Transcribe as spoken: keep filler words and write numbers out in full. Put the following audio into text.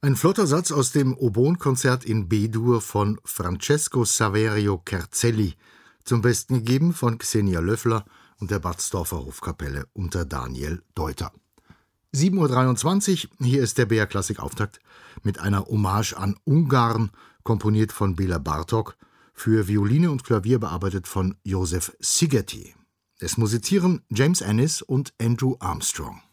Ein flotter Satz aus dem Oboenkonzert in B-Dur von Francesco Saverio Kerzelli, zum Besten gegeben von Xenia Löffler und der Batzdorfer Hofkapelle unter Daniel Deuter. sieben Uhr dreiundzwanzig, hier ist der B R Klassik Auftakt mit einer Hommage an Ungarn, komponiert von Béla Bartók, für Violine und Klavier bearbeitet von Joseph Szigeti. Es musizieren James Ennis und Andrew Armstrong.